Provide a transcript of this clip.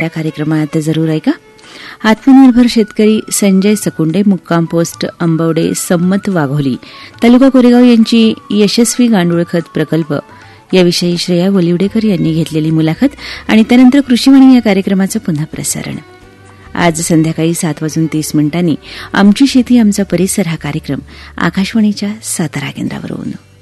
त्या कार्यक्रमात जरूर ऐका. आत्मनिर्भर शेतकरी संजय सकुंडे, मुक्काम पोस्ट अंबवडे, सम्मत वाघोली, तालुका कोरेगाव यांची यशस्वी गांडूळ खत प्रकल्प याविषयी श्रेया गोलिवडेकर यांनी घेतलेली मुलाखत आणि त्यानंतर कृषीवाणी या कार्यक्रमाचं पुन्हा प्रसारण. आज संध्याकाळी 7:30 आमची शेती आमचा परिसर हा कार्यक्रम आकाशवाणीच्या सातारा केंद्रावरून.